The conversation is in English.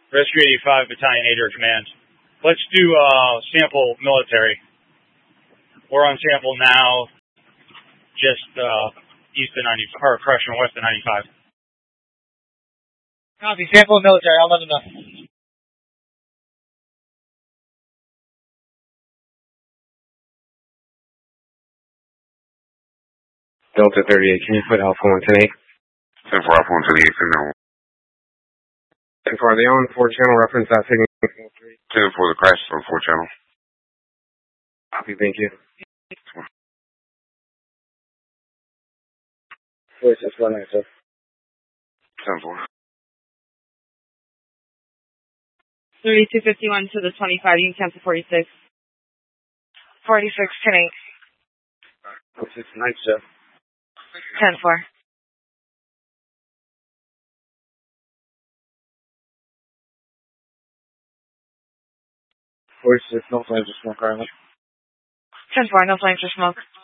Rescue 85, Battalion 8 Air Command. Let's do sample military. We're on sample now, just east of 90, or correction, west of 95. Copy, sample military, I'll let them know. Delta 38, can you put Alpha 110-8? 10 for Alpha 110-8, signal. 10 for, are they on 4-channel reference that signal? 10 for the crash on 4-channel. Copy, thank you. Voice, that's 1 sir. 10 for. 3251 to the 25, you can cancel 46. 46, 10-8. 46, 9, sir. 10-4. 46, no flames or smoke currently. 10-4, no flames or smoke.